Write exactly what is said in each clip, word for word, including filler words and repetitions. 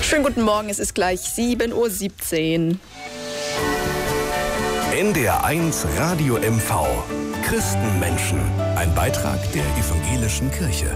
Schönen guten Morgen, es ist gleich sieben Uhr siebzehn. N D R eins Radio M V. Christenmenschen. Ein Beitrag der evangelischen Kirche.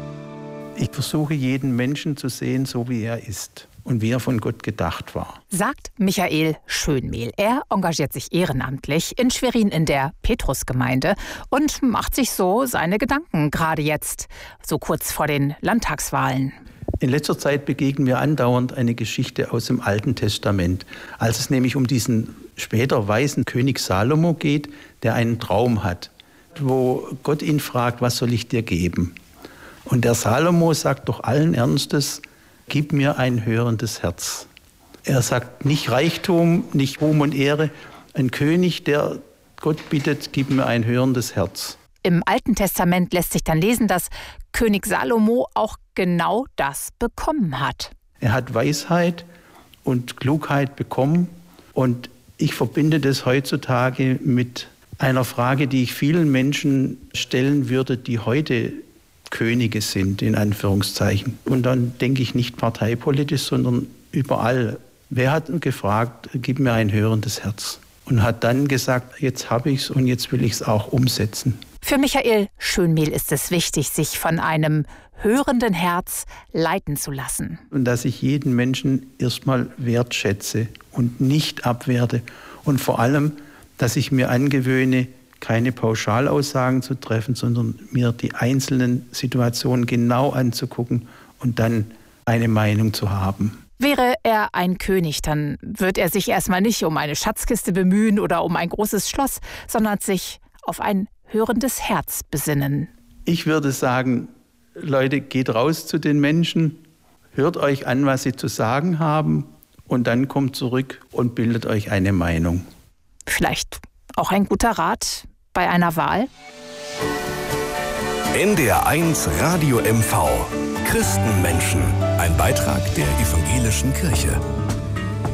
Ich versuche, jeden Menschen zu sehen, so wie er ist und wie er von Gott gedacht war. Sagt Michael Schönmehl. Er engagiert sich ehrenamtlich in Schwerin in der Petrusgemeinde und macht sich so seine Gedanken, gerade jetzt, so kurz vor den Landtagswahlen. In letzter Zeit begegnen wir andauernd eine Geschichte aus dem Alten Testament, als es nämlich um diesen später weisen König Salomo geht, der einen Traum hat, wo Gott ihn fragt, was soll ich dir geben? Und der Salomo sagt doch allen Ernstes, gib mir ein hörendes Herz. Er sagt nicht Reichtum, nicht Ruhm und Ehre, ein König, der Gott bittet, gib mir ein hörendes Herz. Im Alten Testament lässt sich dann lesen, dass König Salomo auch genau das bekommen hat. Er hat Weisheit und Klugheit bekommen und ich verbinde das heutzutage mit einer Frage, die ich vielen Menschen stellen würde, die heute Könige sind, in Anführungszeichen. Und dann denke ich nicht parteipolitisch, sondern überall. Wer hat gefragt, gib mir ein hörendes Herz? Und hat dann gesagt, jetzt habe ich es und jetzt will ich es auch umsetzen. Für Michael Schönmehl ist es wichtig, sich von einem hörenden Herz leiten zu lassen. Und dass ich jeden Menschen erstmal wertschätze und nicht abwerte. Und vor allem, dass ich mir angewöhne, keine Pauschalaussagen zu treffen, sondern mir die einzelnen Situationen genau anzugucken und dann eine Meinung zu haben. Wäre er ein König, dann wird er sich erstmal nicht um eine Schatzkiste bemühen oder um ein großes Schloss, sondern sich auf ein hörendes Herz besinnen. Ich würde sagen, Leute, geht raus zu den Menschen, hört euch an, was sie zu sagen haben und dann kommt zurück und bildet euch eine Meinung. Vielleicht auch ein guter Rat bei einer Wahl? N D R eins Radio M V. Christenmenschen. Ein Beitrag der evangelischen Kirche.